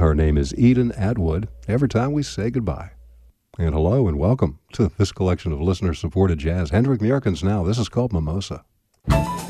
Her name is Eden Atwood. Every time we say goodbye. And hello and welcome to this collection of listener-supported jazz. Hendrik Mjerkens now. This is called Mimosa.